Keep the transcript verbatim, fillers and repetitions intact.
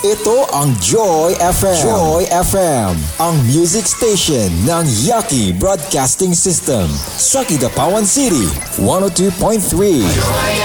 Ito ang Joy F M. Joy F M, ang music station ng Yaki Broadcasting System sa Kidapawan City, one oh two point three.